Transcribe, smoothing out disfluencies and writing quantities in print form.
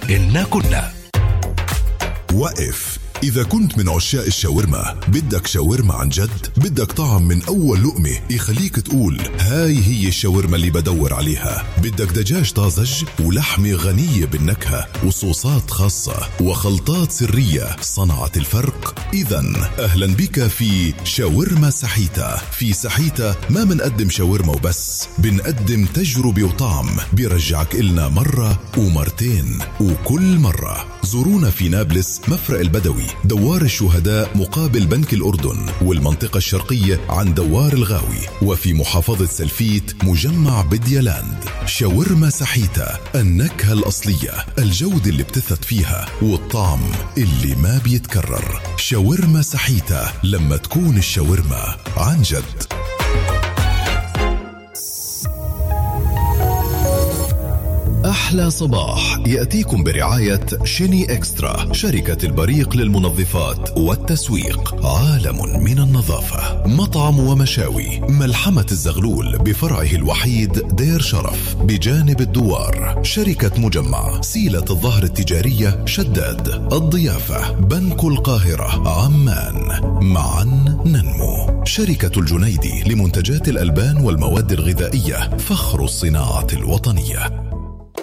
إنا كنا. وقف. إذا كنت من عشاق الشاورما، بدك شاورما عن جد، بدك طعم من أول لقمة يخليك تقول هاي هي الشاورما اللي بدور عليها، بدك دجاج طازج ولحمة غنية بالنكهة وصوصات خاصة وخلطات سرية صنعت الفرق، إذن أهلا بك في شاورما سحيتا. في سحيتا ما منقدم شاورما وبس، بنقدم تجربة وطعم بيرجعك إلنا مرة ومرتين وكل مرة. زورونا في نابلس مفرق البدوي، دوار الشهداء مقابل بنك الأردن، والمنطقة الشرقية عند دوار الغاوي، وفي محافظة سلفيت مجمع بديالاند. شاورما سحيتا، النكهة الأصلية، الجودة اللي بتثق فيها والطعم اللي ما بيتكرر. شاورما سحيتا، لما تكون الشاورما عن جد. أحلى صباح يأتيكم برعاية شيني إكسترا، شركة البريق للمنظفات والتسويق، عالم من النظافة. مطعم ومشاوي ملحمة الزغلول بفرعه الوحيد دير شرف بجانب الدوار. شركة مجمع سيلة الظهر التجارية شداد. الضيافة بنك القاهرة عمان، معا ننمو. شركة الجنيدي لمنتجات الألبان والمواد الغذائية، فخر الصناعة الوطنية.